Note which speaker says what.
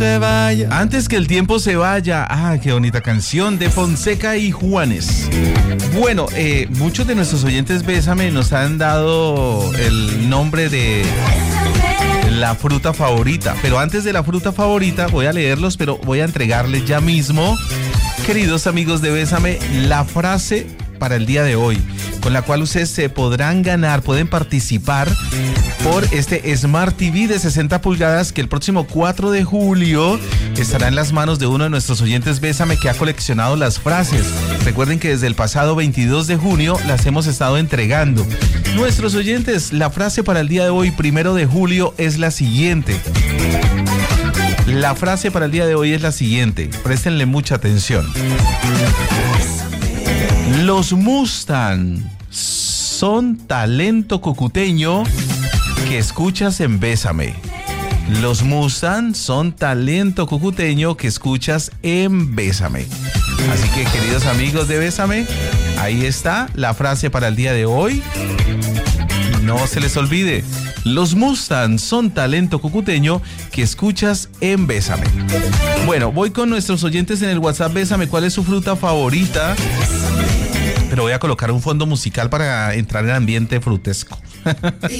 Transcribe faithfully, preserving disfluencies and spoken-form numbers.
Speaker 1: se vaya.
Speaker 2: Antes que el tiempo se vaya. Ah, qué bonita canción de Fonseca y Juanes. Bueno, eh, muchos de nuestros oyentes Bésame nos han dado el nombre de la fruta favorita. Pero antes de la fruta favorita, voy a leerlos, pero voy a entregarles ya mismo, queridos amigos de Bésame, la frase para el día de hoy, con la cual ustedes se podrán ganar, pueden participar por este Smart T V de sesenta pulgadas que el próximo cuatro de julio estará en las manos de uno de nuestros oyentes Bésame que ha coleccionado las frases. Recuerden que desde el pasado veintidós de junio las hemos estado entregando. Nuestros oyentes, la frase para el día de hoy, primero de julio, es la siguiente. La frase para el día de hoy es la siguiente. Préstenle mucha atención. Los Mustang son talento cucuteño que escuchas en Bésame. Los Mustang son talento cucuteño que escuchas en Bésame. Así que, queridos amigos de Bésame, ahí está la frase para el día de hoy. No se les olvide. Los Mustang son talento cucuteño que escuchas en Bésame. Bueno, voy con nuestros oyentes en el WhatsApp Bésame. ¿Cuál es su fruta favorita? Pero voy a colocar un fondo musical para entrar en ambiente frutesco.